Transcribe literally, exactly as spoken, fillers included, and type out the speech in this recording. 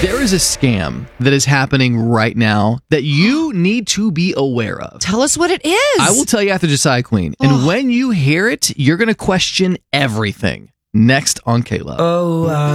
There is a scam that is happening right now that you need to be aware of. Tell us what it is. I will tell you after Josiah Queen. And Oh. when you hear it, you're going to question everything. Next on K-Love. Oh, uh